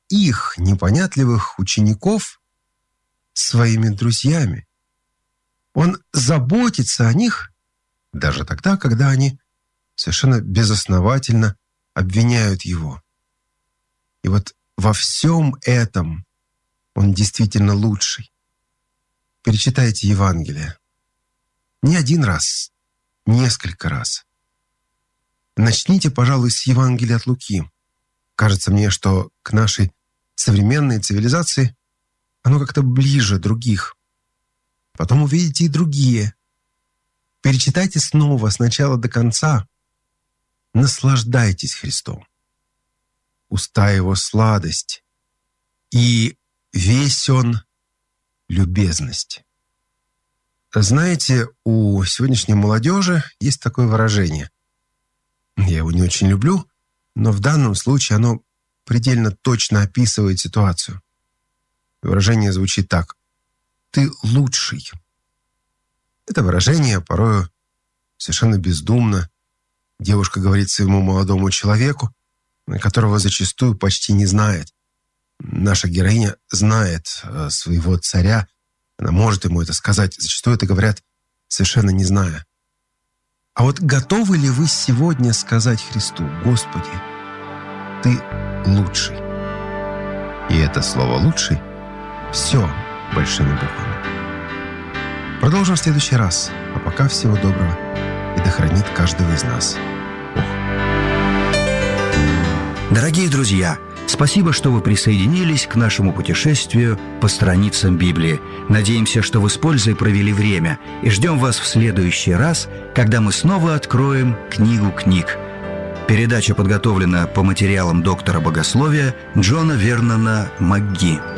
их непонятливых учеников своими друзьями. Он заботится о них даже тогда, когда они совершенно безосновательно обвиняют его. И вот во всем этом он действительно лучший. Перечитайте Евангелие. Не один раз, несколько раз. Начните, пожалуй, с Евангелия от Луки. Кажется мне, что к нашей современной цивилизации оно как-то ближе других. Потом увидите и другие. Перечитайте снова с начала до конца. Наслаждайтесь Христом. Уста Его сладость, и весь Он любезность. Знаете, у сегодняшней молодежи есть такое выражение. Я его не очень люблю, но в данном случае оно предельно точно описывает ситуацию. Выражение звучит так: «Ты лучший». Это выражение порою совершенно бездумно. Девушка говорит своему молодому человеку, которого зачастую почти не знает. Наша героиня знает своего царя, она может ему это сказать. Зачастую это говорят, совершенно не зная. А вот готовы ли вы сегодня сказать Христу: «Господи, Ты лучший»? И это слово «лучший» все большими буквами. Продолжим в следующий раз. А пока всего доброго. И да хранит каждого из нас Бог. Дорогие друзья, спасибо, что вы присоединились к нашему путешествию по страницам Библии. Надеемся, что вы с пользой провели время, и ждем вас в следующий раз, когда мы снова откроем книгу книг. Передача подготовлена по материалам доктора богословия Джона Вернона МакГи.